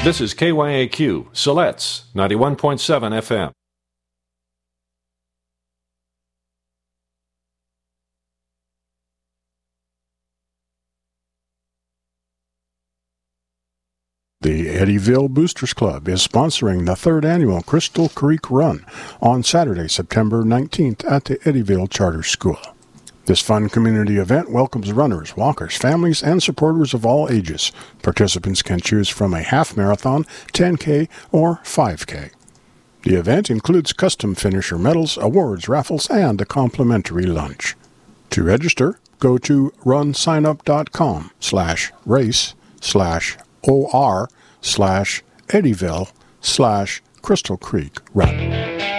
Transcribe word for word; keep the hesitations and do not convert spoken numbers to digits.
This is K Y A Q, Siletz, ninety-one point seven F M. The Eddyville Boosters Club is sponsoring the third annual Crystal Creek Run on Saturday, September nineteenth at the Eddyville Charter School. This fun community event welcomes runners, walkers, families, and supporters of all ages. Participants can choose from a half marathon, ten K, or five K. The event includes custom finisher medals, awards, raffles, and a complimentary lunch. To register, go to runsignup.com slash race slash or slash Eddyville slash Crystal Creek Run.